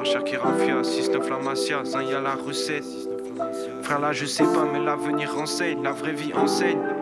cher qui rafia, 6-9 la Masia, Zin y'a la recette. Frère là je sais pas mais l'avenir renseigne, la vraie vie enseigne.